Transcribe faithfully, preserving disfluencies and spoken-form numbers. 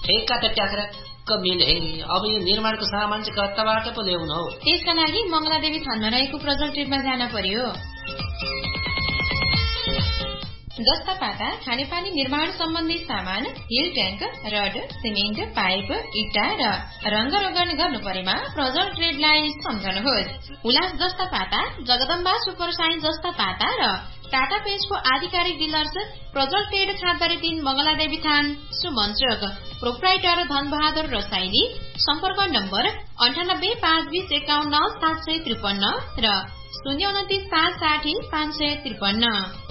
ठेक्का त ट्याक्रा मिले अब यो निर्माणको सामान चाहिँ कताबाट पो ल्याउनु हौ? त्यसका लागि मंगलादेवी थानमा रहेको प्रजल ट्रेडमा जान पर्यो। जस्ता पाता खानेपानी निर्माण सम्बन्धी सामान, hill tank, rod, cement, pipe, इटा र रंग रोगन गर्नु परेमा प्रजल ट्रेडलाई सम्झनुहोस्। उल्लास जस्ता पाता, जगदम्बा सुपर साइन्स जस्ता पाता र टाटा पेस्टको आधिकारिक डिलर्स प्रजल ट्रेड खाँदरी तीन मंगलादेवी थान सुमन चोक। प्रोप्राइटर धनबहादुर रसाइली। सम्पर्क नम्बर अन्ठानब्बे पाँच बीस एकाउन्न सात सय त्रिपन्न र शून्य उन्तिस सात साठी पाँच सय त्रिपन्न।